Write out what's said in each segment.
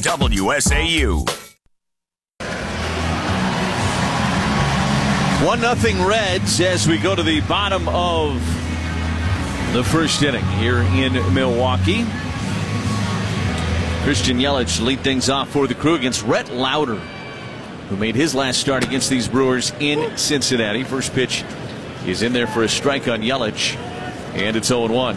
WSAU. 1-0 Reds as we go to the bottom of the first inning here in Milwaukee. Christian Yelich lead things off for the Crew against Rhett Lauder, who made his last start against these Brewers in Cincinnati. First pitch is in there for a strike on Yelich, and it's 0-1.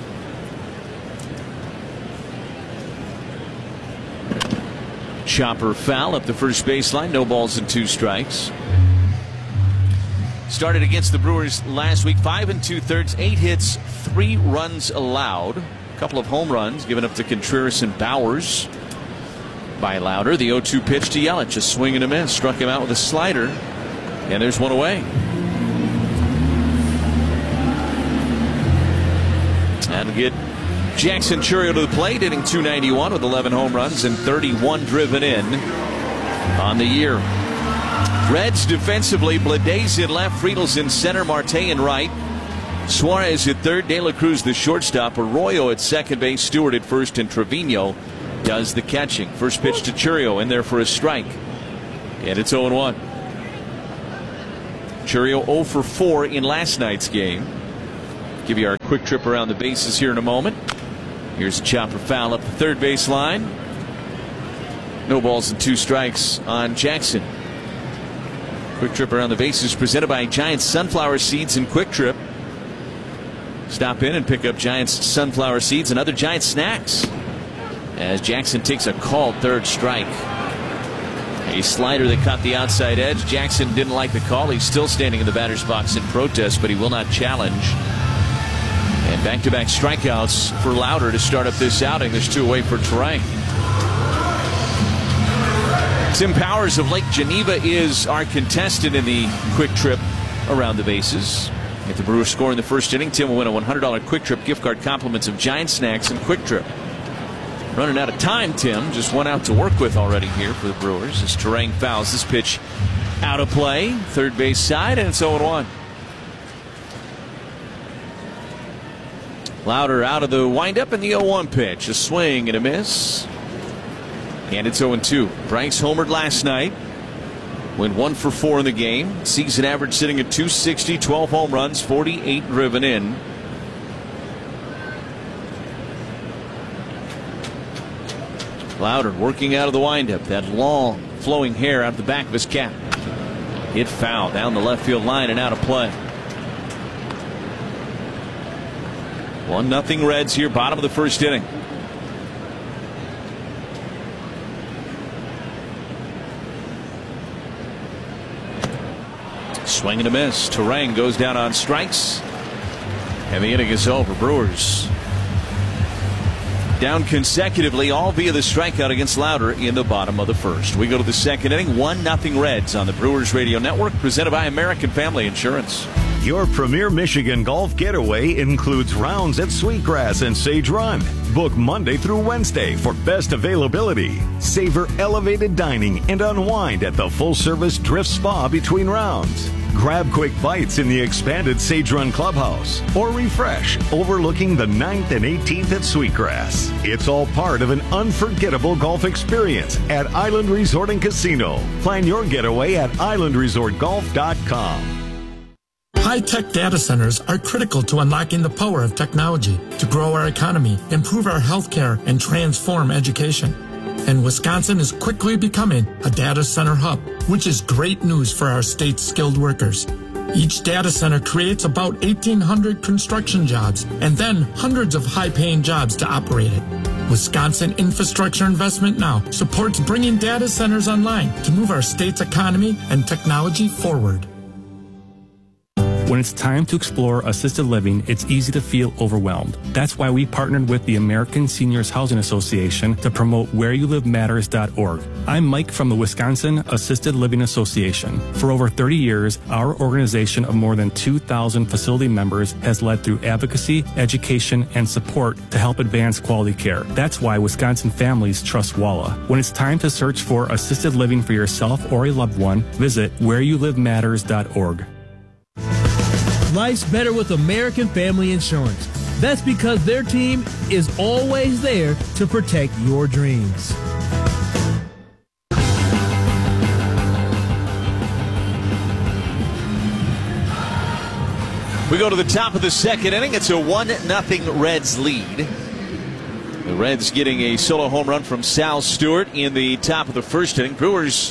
Chopper foul up the first baseline. No balls and 2 strikes. Started against the Brewers last week. 5 2/3, 8 hits, 3 runs allowed. A couple of home runs given up to Contreras and Bowers by Lauder. The 0-2 pitch to Yelich. A swing and a miss. Struck him out with a slider. And there's one away. That'll get Jackson Chourio to the plate, hitting .291 with 11 home runs and 31 driven in on the year. Reds defensively, Bleday's in left, Friedel's in center, Marte in right, Suarez at third, De La Cruz the shortstop, Arroyo at second base, Stewart at first, and Trevino does the catching. First pitch to Chourio, in there for a strike, and it's 0-1. Chourio 0 for 4 in last night's game. Give you our quick trip around the bases here in a moment. Here's a chopper foul up the third baseline. No balls and 2 strikes on Jackson. Quick trip around the bases presented by Giants Sunflower Seeds and Quick Trip. Stop in and pick up Giants Sunflower Seeds and other Giant snacks as Jackson takes a called third strike. A slider that caught the outside edge. Jackson didn't like the call. He's still standing in the batter's box in protest, but he will not challenge. And back-to-back strikeouts for Lauder to start up this outing. There's 2 away for Turang. Tim Powers of Lake Geneva is our contestant in the quick trip around the bases. If the Brewers score in the first inning, Tim will win a $100 Quick Trip gift card, compliments of Giant Snacks and Quick Trip. Running out of time, Tim. Just 1 out to work with already here for the Brewers as Turang fouls this pitch out of play. Third base side, and it's 0-1. Lauder out of the windup and the 0-1 pitch. A swing and a miss. And it's 0-2. Bryce homered last night. Went 1 for 4 in the game. Season average sitting at .260, 12 home runs, 48 driven in. Lauder working out of the windup. That long flowing hair out the back of his cap. Hit foul down the left field line and out of play. 1-0 Reds here, bottom of the first inning. Swing and a miss. Turang goes down on strikes, and the inning is over. Brewers down consecutively, all via the strikeout against Lauder in the bottom of the first. We go to the second inning. 1-0 Reds on the Brewers Radio Network, presented by American Family Insurance. Your premier Michigan golf getaway includes rounds at Sweetgrass and Sage Run. Book Monday through Wednesday for best availability. Savor elevated dining and unwind at the full-service Drift Spa between rounds. Grab quick bites in the expanded Sage Run Clubhouse or refresh overlooking the 9th and 18th at Sweetgrass. It's all part of an unforgettable golf experience at Island Resort and Casino. Plan your getaway at islandresortgolf.com. High-tech data centers are critical to unlocking the power of technology to grow our economy, improve our healthcare, and transform education. And Wisconsin is quickly becoming a data center hub, which is great news for our state's skilled workers. Each data center creates about 1,800 construction jobs and then hundreds of high-paying jobs to operate it. Wisconsin Infrastructure Investment Now supports bringing data centers online to move our state's economy and technology forward. When it's time to explore assisted living, it's easy to feel overwhelmed. That's why we partnered with the American Seniors Housing Association to promote whereyouLiveMatters.org. I'm Mike from the Wisconsin Assisted Living Association. For over 30 years, our organization of more than 2,000 facility members has led through advocacy, education, and support to help advance quality care. That's why Wisconsin families trust WALA. When it's time to search for assisted living for yourself or a loved one, visit whereyouLiveMatters.org. Life's better with American Family Insurance. That's because their team is always there to protect your dreams. We go to the top of the second inning. It's a 1-0 Reds lead. The Reds getting a solo home run from Sal Stewart in the top of the first inning. Brewers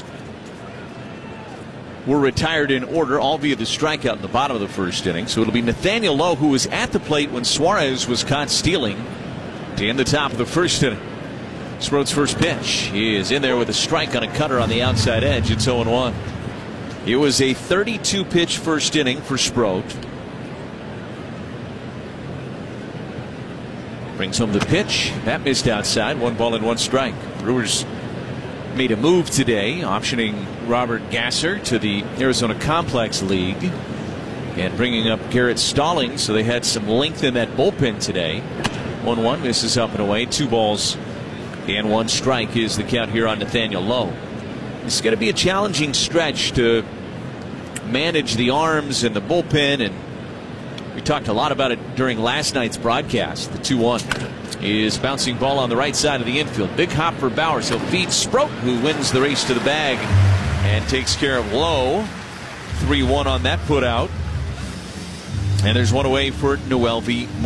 were retired in order, all via the strikeout in the bottom of the first inning. So it'll be Nathaniel Lowe, who was at the plate when Suarez was caught stealing, to end the top of the first inning. Sproat's first pitch. He is in there with a strike on a cutter on the outside edge. It's 0-1. It was a 32-pitch first inning for Sproat. Brings home the pitch. That missed outside. 1 ball and 1 strike. Brewers made a move today, optioning Robert Gasser to the Arizona Complex League and bringing up Garrett Stallings, so they had some length in that bullpen today. 1-1 misses up and away. 2 balls and 1 strike is the count here on Nathaniel Lowe. It's going to be a challenging stretch to manage the arms and the bullpen, and we talked a lot about it during last night's broadcast. The 2-1 is bouncing ball on the right side of the infield. Big hop for Bowers. He'll feed Sproat, who wins the race to the bag and takes care of Lowe. 3-1 on that put out. And there's one away for Noelvi